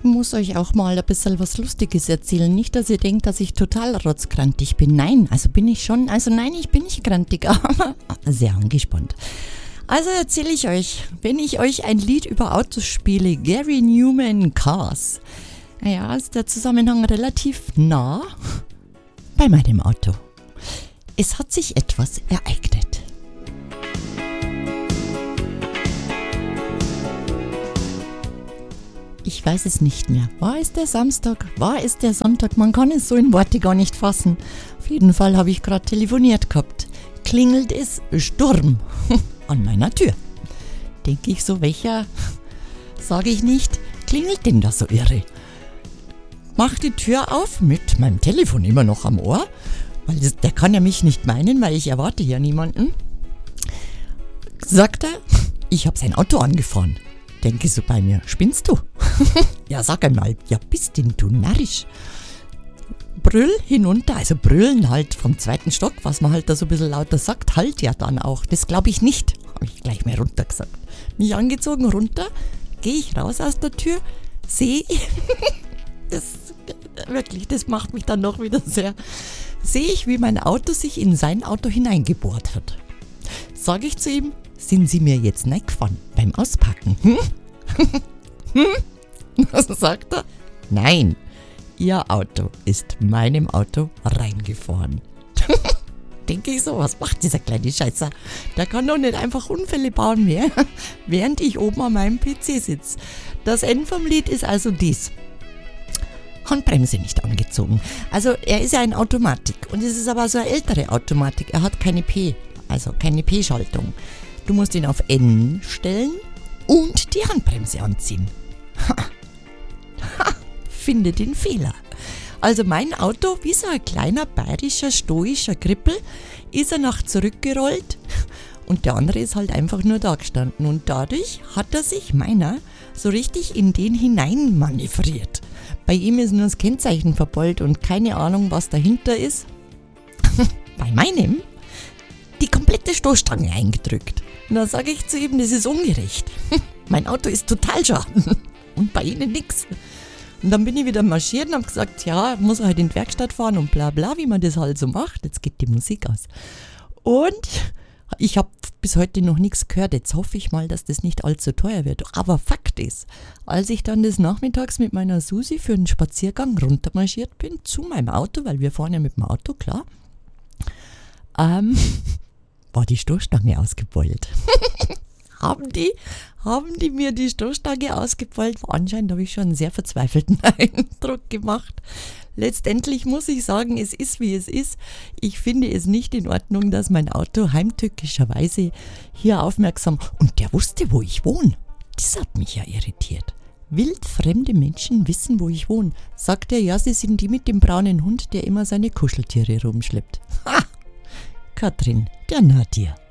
Ich muss euch auch mal ein bisschen was Lustiges erzählen. Nicht, dass ihr denkt, dass ich total rotzkrantig bin. Nein, also bin ich schon. Also nein, ich bin nicht krantig, aber sehr angespannt. Also erzähle ich euch, wenn ich euch ein Lied über Autos spiele, Gary Numan Cars. Naja, ist der Zusammenhang relativ nah bei meinem Auto. Es hat sich etwas ereignet. Ich weiß es nicht mehr. War es der Samstag? War es der Sonntag? Man kann es so in Worte gar nicht fassen. Auf jeden Fall habe ich gerade telefoniert gehabt. Klingelt es Sturm an meiner Tür. Denke ich so, welcher, sage ich nicht, klingelt denn da so irre? Mach die Tür auf mit meinem Telefon immer noch am Ohr, weil der kann ja mich nicht meinen, weil ich erwarte ja niemanden. Sagt er, ich habe sein Auto angefahren. Denke so bei mir, spinnst du? Ja, sag einmal, ja bist denn du narrisch? Brüll hinunter, also brüllen halt vom 2. Stock, was man halt da so ein bisschen lauter sagt, halt ja dann auch. Das glaube ich nicht, habe ich gleich mal runter gesagt. Mich angezogen, runter, gehe ich raus aus der Tür, sehe, das macht mich dann noch wieder sehr, sehe ich, wie mein Auto sich in sein Auto hineingebohrt hat. Sage ich zu ihm, sind Sie mir jetzt nicht gefahren beim Auspacken? Was sagt er? Nein, Ihr Auto ist meinem Auto reingefahren. Denke ich so, was macht dieser kleine Scheißer? Der kann doch nicht einfach Unfälle bauen mehr, während ich oben an meinem PC sitze. Das Ende vom Lied ist also dies. Handbremse nicht angezogen. Also er ist ja ein Automatik und es ist aber so eine ältere Automatik. Er hat keine keine P-Schaltung. Du musst ihn auf N stellen und die Handbremse anziehen. Finde den Fehler. Also mein Auto, wie so ein kleiner bayerischer, stoischer Krippel, ist er nach zurückgerollt und der andere ist halt einfach nur da gestanden. Und dadurch hat er sich, meiner, so richtig in den hinein manövriert. Bei ihm ist nur das Kennzeichen verbeult und keine Ahnung, was dahinter ist. Bei meinem die komplette Stoßstange eingedrückt. Und dann sage ich zu ihm, das ist ungerecht. Mein Auto ist total schaden und bei Ihnen nix. Und dann bin ich wieder marschiert und habe gesagt, ja, muss halt in die Werkstatt fahren und bla bla, wie man das halt so macht. Jetzt geht die Musik aus. Und ich habe bis heute noch nichts gehört. Jetzt hoffe ich mal, dass das nicht allzu teuer wird. Aber Fakt ist, als ich dann des Nachmittags mit meiner Susi für einen Spaziergang runtermarschiert bin zu meinem Auto, weil wir fahren ja mit dem Auto, klar, war die Stoßstange ausgebeult. Haben die mir die Stoßstange ausgebeult? Anscheinend habe ich schon einen sehr verzweifelten Eindruck gemacht. Letztendlich muss ich sagen, es ist wie es ist. Ich finde es nicht in Ordnung, dass mein Auto heimtückischerweise hier aufmerksam... Und der wusste, wo ich wohne. Das hat mich ja irritiert. Wildfremde Menschen wissen, wo ich wohne. Sagt er, ja, sie sind die mit dem braunen Hund, der immer seine Kuscheltiere rumschleppt. Ha! Katrin, der Nadir.